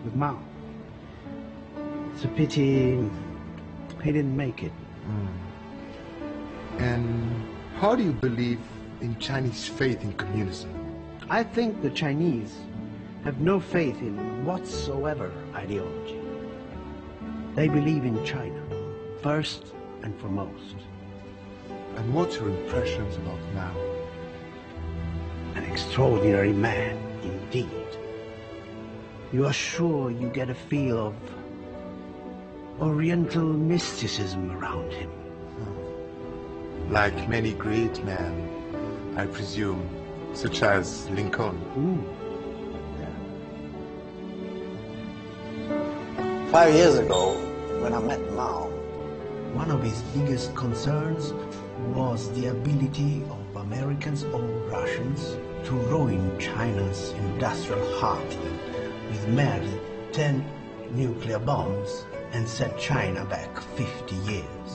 with Mao. It's a pity he didn't make it. And how do you believe in Chinese faith in communism? I think the Chinese have no faith in whatsoever ideology. They believe in China, first and foremost. And what's your impressions about Mao? An extraordinary man, indeed. You are sure you get a feel of Oriental mysticism around him. Like many great men, I presume, such as Lincoln. 5 years ago, when I met Mao, one of his biggest concerns was the ability of Americans or Russians to ruin China's industrial heartland with merely 10 nuclear bombs and set China back 50 years.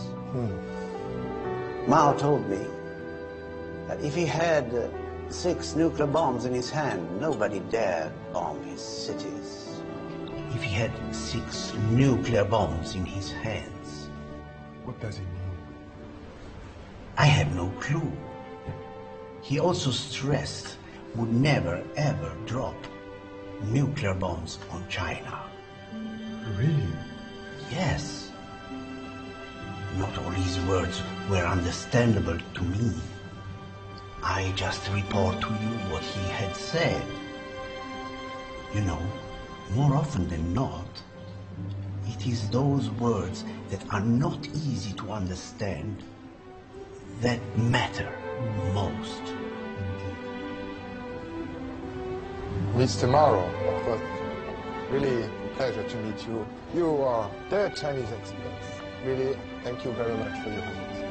Mao told me that if he had 6 nuclear bombs in his hand, nobody dared bomb his cities. If he had 6 nuclear bombs in his hands. What does it mean? I had no clue. He also stressed would never ever drop nuclear bombs on China. Really? Yes. Not all his words were understandable to me. I just report to you what he had said. You know, more often than not, it is those words that are not easy to understand that matter most. Mr. Mao, it was really a pleasure to meet you. You are the Chinese experts. Really, thank you very much for your visit.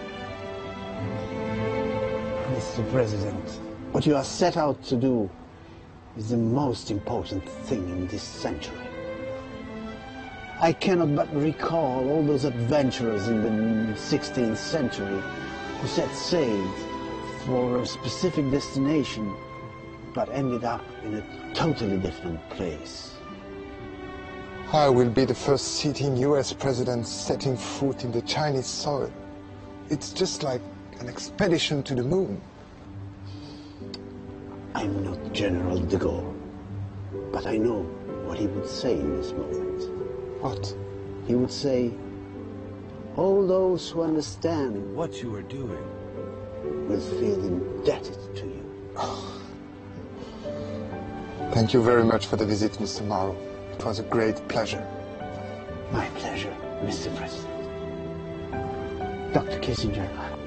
Mr. President, what you are set out to do is the most important thing in this century. I cannot but recall all those adventurers in the 16th century who set sail for a specific destination but ended up in a totally different place. I will be the first sitting US president setting foot in the Chinese soil. It's just like an expedition to the moon. I'm not General de Gaulle, but I know what he would say in this moment. What? He would say, all those who understand what you are doing will feel indebted to you. Thank you very much for the visit, Mr. Mao. It was a great pleasure. My pleasure, Mr. President. Dr. Kissinger,